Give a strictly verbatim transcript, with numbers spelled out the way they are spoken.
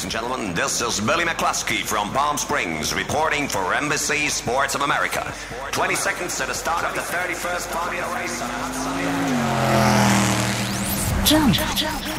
ladies and gentlemen. This is Billy McCluskey from Palm Springs reporting for N B C Sports of America. twenty seconds to the start of the thirty-first Formula race on a hot sunny day. Jump.